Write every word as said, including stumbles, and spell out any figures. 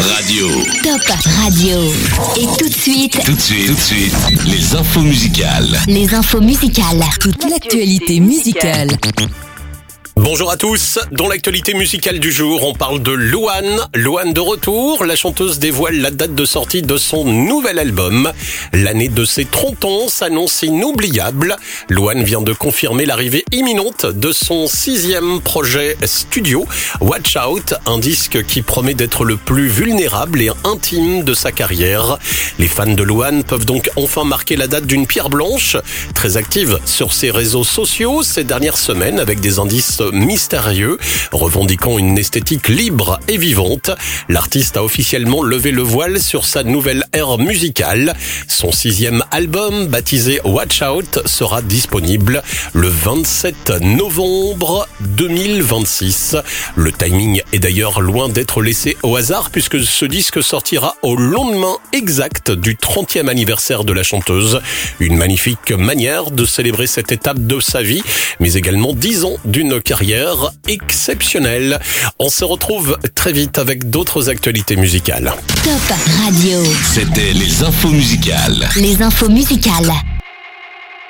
Radio. Top Radio. Et tout de suite, Tout de suite, tout de suite, les infos musicales. les infos musicales. Toute l'actualité musicale. Bonjour à tous, dans l'actualité musicale du jour, on parle de Louane. Louane de retour, la chanteuse dévoile la date de sortie de son nouvel album. L'année de ses trente ans s'annonce inoubliable. Louane vient de confirmer l'arrivée imminente de son sixième projet studio, Watch Out, un disque qui promet d'être le plus vulnérable et intime de sa carrière. Les fans de Louane peuvent donc enfin marquer la date d'une pierre blanche, très active sur ses réseaux sociaux ces dernières semaines avec des indices mystérieux, revendiquant une esthétique libre et vivante. L'artiste a officiellement levé le voile sur sa nouvelle ère musicale. Son sixième album, baptisé Watch Out, sera disponible le vingt-sept novembre deux mille vingt-six. Le timing est d'ailleurs loin d'être laissé au hasard puisque ce disque sortira au lendemain exact du trentième anniversaire de la chanteuse. Une magnifique manière de célébrer cette étape de sa vie, mais également dix ans d'une carrière exceptionnelle. On se retrouve très vite avec d'autres actualités musicales. Top Radio. C'était les infos musicales. Les infos musicales.